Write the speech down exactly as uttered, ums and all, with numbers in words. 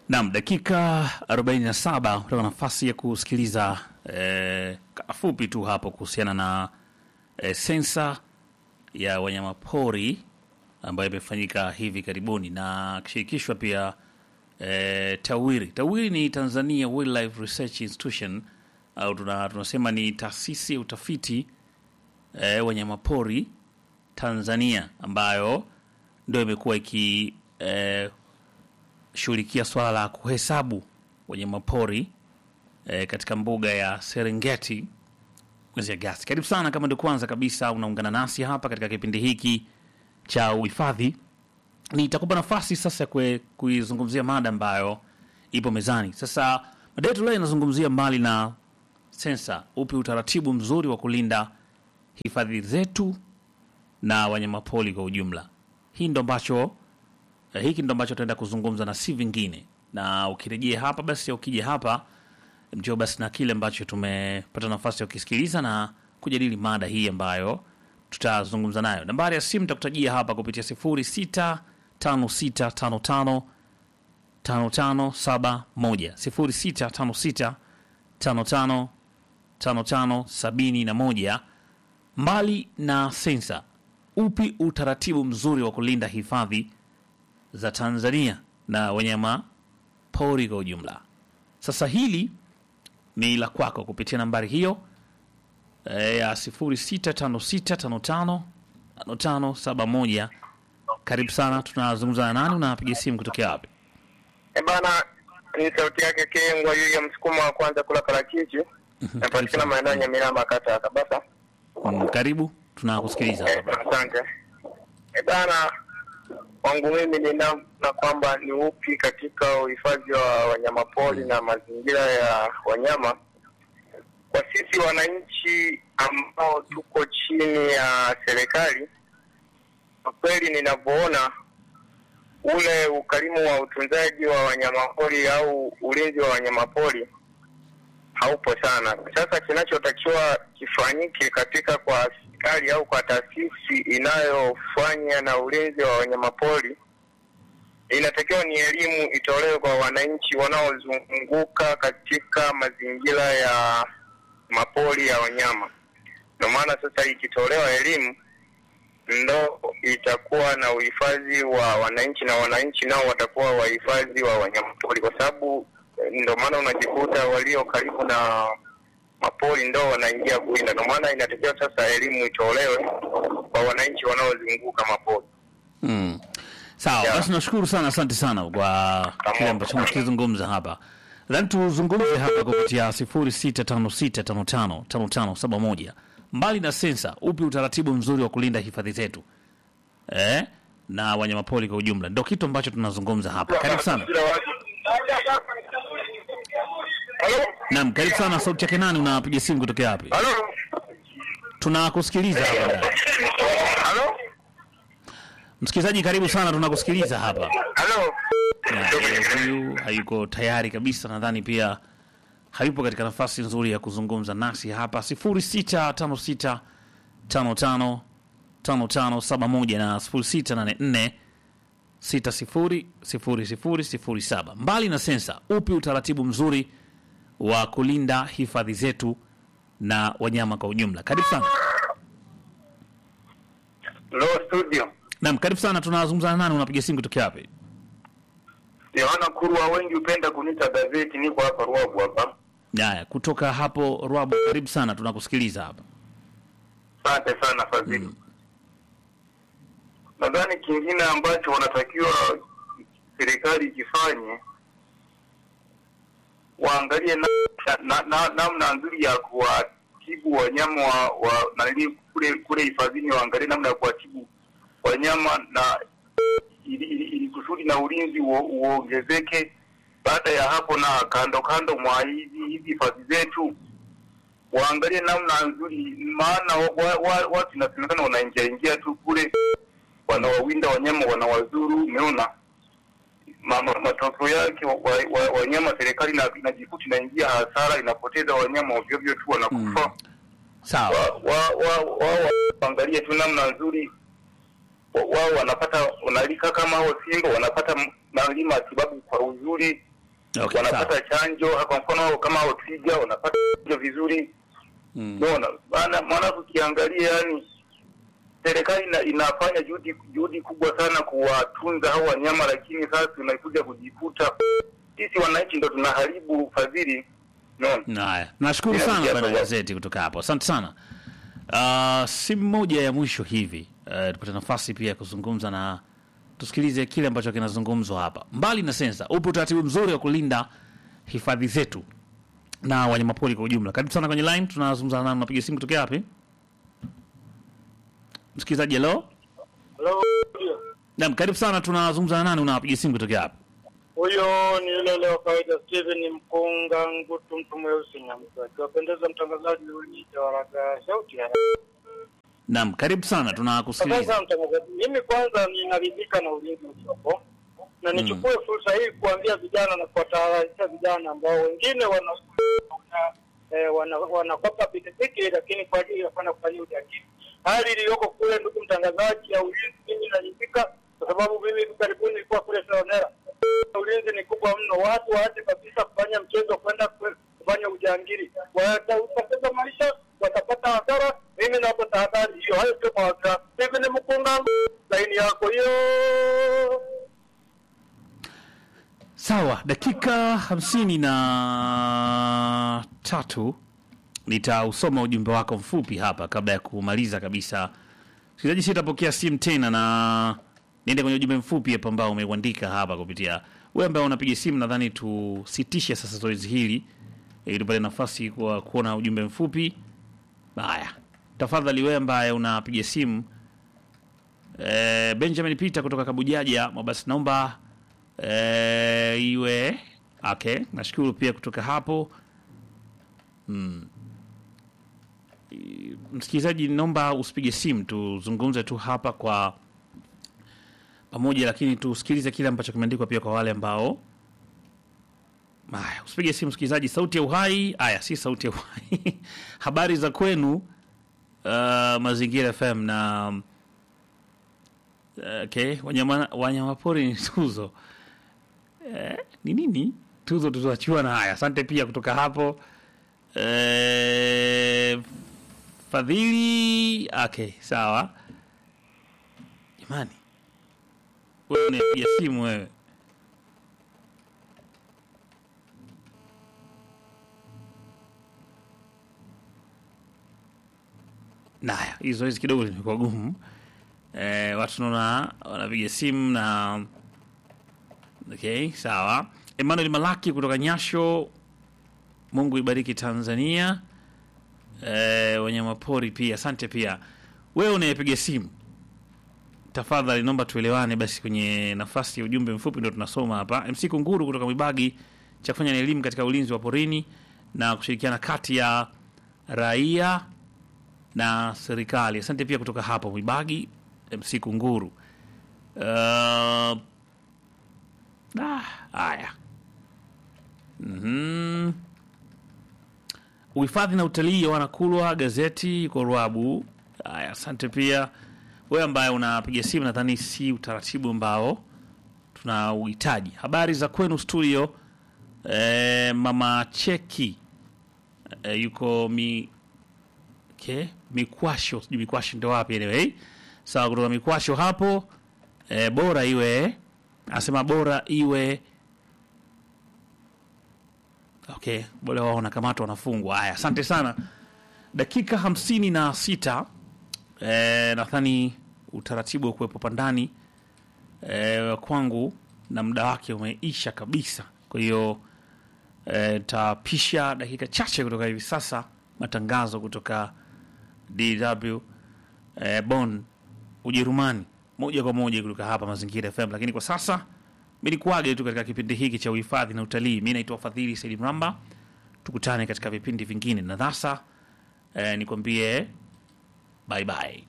Naam, dakika arobaini na saba utapata nafasi ya kusikiliza eh, kafupi tu hapo kuhusiana na eh, sensa ya wanyamapori ambayo imefanyika hivi karibuni na kishirikishwa pia eh, TAWIRI. TAWIRI ni Tanzania Wildlife Research Institution au tuna, tunasema ni taasisi ya utafiti eh, wanyamapori Tanzania ambayo ndio imekuwa iki eh, shughulikia swala la kuhesabu wanyamapori e, katika mbuga ya Serengeti mwezi Agosti. Karibu sana kama ndio kwanza kabisa unaungana nasi hapa katika kipindi hiki cha uhifadhi. Nitakupa nafasi sasa ya kuizungumzia mada ambayo ipo mezani. Sasa mada yetu leo inazungumzia mbali na sensa, upi utaratibu mzuri wa kulinda hifadhi zetu na wanyamapori kwa ujumla. Hii ndo ambacho Uh, hiki ndo ambacho tutaenda kuzungumza na si vingine. Na ukirejea hapa basi ukija hapa mjio basi na kile ambacho tumepata nafasi ya kusikiliza na kujadili mada hii ambayo tutazungumza nayo. Nambari ya simu nitakutajia hapa kupitia sifuri sita tano sita tano tano tano tano saba moja sifuri sita tano sita tano tano tano tano sabini na moja. Mbali na sensa, upi utaratibu mzuri wa kulinda hifadhi za Tanzania na wanyama pori kwa ujumla? Sasa hili ni la kwako kupitia nambari hiyo e, ya sifuri sita tano sita tano tano tano tano saba moja. Karibu sana, tunazungumza na nani, unapiga simu kutokea wapi? Eh bana, ni sauti yake Kengwa yule ya msukuma wa kwanza kula parachichi. Napatikana maeneo ya Miramba kata kabisa. Mm, karibu, tunakusikiliza hapa. Eh, asante. Eh bana, wangu mimi nina na kwamba ni upi katika uhifadhi wa wanyamapori na mazingira ya wanyama kwa sisi wananchi ambao tuko chini ya serikali. Kwa kweli ninavyoona ule ukarimu wa utunzaji wa wanyamapori au ulinzi wa wanyamapori haupo sana. Sasa kinachotakiwa kifanyike katika kwa serikali au kwa taasisi inayofanya na ulinzi wa wanyamapori, inatakiwa ni elimu itolewe kwa wananchi wanaozunguka katika mazingira ya mapori ya wanyama. Ndio maana sasa ikitolewa elimu ndo itakuwa na uhifadhi wa wananchi na wananchi nao watakuwa wahifadhi wa wanyamapori, kwa sababu ndio maana unajikuta walio karibu na mapori ndo wanaingia kuinda. Ndio maana inatakiwa sasa elimu itolewe kwa wananchi wanaozunguka mapori. Mm. Sawa, yeah. Basi nashukuru sana, asante sana kwa kile ambacho tunazungumza hapa. Then tuzungumze hapa kupitia sifuri sita tano sita tano tano tano tano saba moja. Mbali na sensa, upi utaratibu mzuri wa kulinda hifadhi zetu eh na wanyamapori kwa ujumla? Ndio kitu ambacho tunazungumza hapa. Karibu sana. Naam, karibu sana. Sauti yake nani, unapiga simu kutoka wapi? Halo. Tunakusikiliza hapa. Halo. Msikilizaji karibu sana, tunakusikiliza hapa. Halo. Huyu hayuko tayari kabisa, nadhani pia hayupo katika nafasi nzuri ya kuzungumza nasi hapa. sifuri sita tano sita tano tano tano tano saba moja na sifuri sita nane nne sita sifuri sifuri sifuri sifuri saba. Mbali na sensa, upi utaratibu mzuri wa kulinda hifadhi zetu na wanyama kwa ujumla? Karibu sana. Hello studio. Naam, karibu sana, tunazungumza na nani, unapiga simu kutoka wapi? Yohana Kurwa, wengi upenda kunita gazeti, niko hapa Ruabu hapa. Haya, kutoka hapo Ruabu, karibu sana, tunakusikiliza hapa. Asante sana Fadhili. Mm. Nadhani kingine ambacho wanatakiwa serikali ikifanye, waangalie namna na, na, na nzuri ya kuwatibu wanyama wa, wa nalili kule kule hifadhini, waangalie namna ya kuwatibu wanyama na ili, ili, ili kusudi na ulinzi uongezeke. Baada ya hapo na kando kando mwa hizi hizi hifadhi zetu waangalie namna nzuri, maana watu wa, wa, tunasemekana wanaingia ingia tu kule wanawawinda wanyama, wanawazuru. Umeona matokeo yake wanyama wa, wa serikali na inajikuta inaingia hasara, inapoteza wanyama ovyo ovyo tu wanakufa. Mm. Sawa. Wa wa wa waangalie tu namna nzuri wao wanapata unalika kama hao simba wanapata mali matibabu kwa uzuri, Okay, wanapata chanjo. Kwa mfano kama Oxija wanapata chanjo vizuri. Mm. Unaona, maana maana ukiangalia yani serikali ina, inafanya juhudi juhudi kubwa sana kuwatunza hao wanyama, lakini sasa tunakuja kujikuta sisi wananchi ndo tunaharibu fadhili. No. Haya. Nashukuru sana bwana gazeti kutoka hapo. Asante sana. Uh, simu moja ya mwisho hivi. Uh, tupate nafasi pia kuzungumza na tusikilize kile ambacho kinazungumzwa hapa. Mbali na sensa, upo utaratibu mzuri wa kulinda hifadhi zetu na wanyamapori kwa ujumla. Karibu sana kwenye line, tunazungumza na napiga simu kutoka wapi? Msikilizaji, hello? Hello. Naam, karibu sana, tunazungumza na nani, unapiga simu kutoka wapi? Huyo ni yule leo kawaida Steven Mkunga Ngutu, mtu mweusi Nyamsa. Kiwapendeza mtangazaji wenye waraga sauti ya. Naam, karibu sana, tunakusikiliza. Sasa mtangazaji, mimi kwanza ninaridhika na ulinzi uliopo. Na nichukue mm. fursa hii kuambia vijana na kuwatahadharisha vijana ambao wengine wana eh, wana wanakopa pikipiki lakini kwa ajili ya kwenda kufanya ujangili. Hali iliyoko kule, ndugu mtangazaji, ya ulinzi mimi naridhika kwa sababu mimi karibuni nilikuwa kule Sonera. Ulinzi ni kubwa mno, watu waache kabisa kufanya mchezo kwenda kufanya ujangili. Watapoteza maisha, watapata hasara. Mimi naomba tahadhari hiyo. Hayo sio mawaka. Hivi ni Mkunga, laini yako hiyo. Sawa, dakika hamsini na tatu nitausoma ujumbe wako mfupi hapa kabla ya kumaliza kabisa. Sikilizaji, sitapokea simu tena na niende kwenye ujumbe mfupi hapa ambao umeuandika hapa kupitia. Wewe ambaye unapiga simu, nadhani tusitishe sasa zoezi hili ili tupate nafasi kwa kuona ujumbe mfupi. Haya. Tafadhali wewe ambaye unapiga simu, eh, Benjamin Peter kutoka Kabujaja, basi naomba eh iwe okay. Nashukuru pia kutoka hapo. Mm. Msikilizaji, naomba usipige simu, tuzungumze tu hapa kwa pamoja, lakini tusikilize kile ambacho kimeandikwa pia kwa wale ambao. Haya, usipige simu msikilizaji. Sauti ya Uhai. Haya, si Sauti ya Uhai. Habari za kwenu, uh, Mazingira F M na okay, wanyama wanyamapori ni tuzo. Eh, ni nini? Tuzo tuzoachiwa na haya. Asante pia kutoka hapo. Eh, Fadhili, okay, sawa. Jamani, wewe unapiga simu wewe. Naya, hizo hizo kidogo zimekuwa gumu. Eh, watu naona wanapiga simu na okay, sawa. Emmanuel Malaki kutoka Nyasho, Mungu ibariki Tanzania. Eh, wanyamapori pia, asante pia. Wewe unayepiga simu, tafadhali naomba tuelewane basi kwenye nafasi ya ujumbe mfupi ndio tunasoma hapa. M C Kunguru kutoka Mwibagi, cha kufanya ni elimu katika ulinzi wa porini na kushirikiana kati ya raia na serikali. Asante pia kutoka hapo Mwibagi, M C Kunguru. Uh, ah, haya. Mhm. Uhifadhi na utalii wanakulwa gazeti kwa Ruabu. Haya, asante pia. Wewe ambaye unapiga simu, nadhani si utaratibu ambao tunauhitaji. Habari za kwenu studio. E, Mama Cheki e, yuko mi okay, Mikwasho, sijui Mikwasho ndio wapi anyway. Sawa, kutoka Mikwasho hapo. E, bora iwe, asema bora iwe okay, bora wao wanakamatwa wanafungwa. Haya, asante sana. Dakika hamsini na sita. Eh, nadhani utaratibu wa kuwepo pandani eh, kwangu na muda wake umeisha kabisa. Kwa hiyo eh, tapisha dakika chache kutoka hivi sasa matangazo kutoka D W eh, Bonn, Ujerumani, moja kwa moja kutoka hapa Mazingira F M. Lakini kwa sasa mimi nikuage tu katika kipindi hiki cha uhifadhi na utalii. Mimi naitwa Fadhili Said Mramba. Tukutane katika vipindi vingine na sasa eh, nikwambie bye bye.